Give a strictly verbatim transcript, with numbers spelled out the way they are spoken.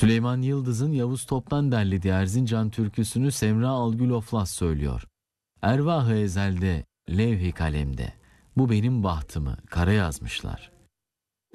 Süleyman Yıldız'ın Yavuz Top'tan derlediği Erzincan türküsünü Semra Algül Oflas söylüyor. Ervah-ı ezelde, levh-i kalemde, bu benim bahtımı kara yazmışlar.